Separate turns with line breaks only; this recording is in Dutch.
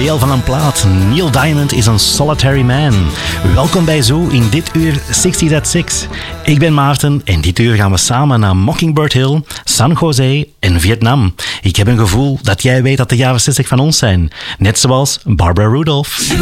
juweel van een plaat. Neil Diamond is een solitary man. Welkom bij Zoo in dit uur 60's at 6. Ik ben Maarten en dit uur gaan we samen naar Mockingbird Hill, San Jose en Vietnam. Ik heb een gevoel dat jij weet dat de jaren 60 van ons zijn. Net zoals Barbara Rudolph.